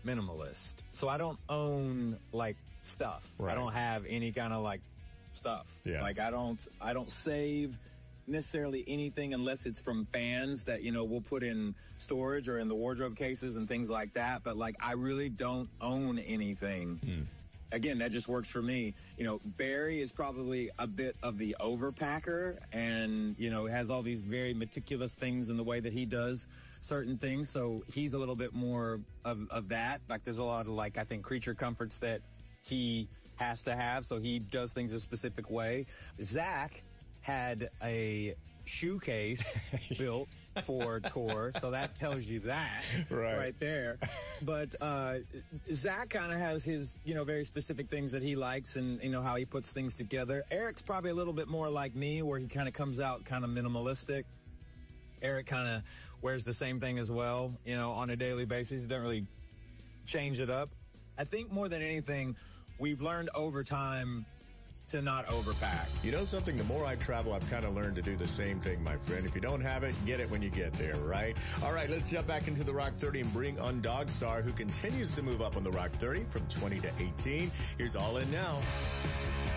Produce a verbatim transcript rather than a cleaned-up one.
minimalist. So I don't own like stuff. Right. I don't have any kind of like stuff. Yeah. Like I don't I don't save necessarily anything unless it's from fans that, you know, we'll put in storage or in the wardrobe cases and things like that. But like I really don't own anything. Hmm. Again, that just works for me. You know, Barry is probably a bit of the overpacker and, you know, has all these very meticulous things in the way that he does certain things. So he's a little bit more of, of that. Like there's a lot of like, I think, creature comforts that he has to have. So he does things a specific way. Zach had a shoe case built for tour, so that tells you that right, right there. But uh, Zach kind of has his, you know, very specific things that he likes and, you know, how he puts things together. Eric's probably a little bit more like me, where he kind of comes out kind of minimalistic. Eric kind of wears the same thing as well, you know, on a daily basis. He doesn't really change it up. I think more than anything, we've learned over time to not overpack. You know something? The more I travel, I've kind of learned to do the same thing, my friend. If you don't have it, get it when you get there, right? All right, let's jump back into the Rock thirty and bring on Dogstar, who continues to move up on the Rock thirty from twenty to eighteen. Here's All In Now.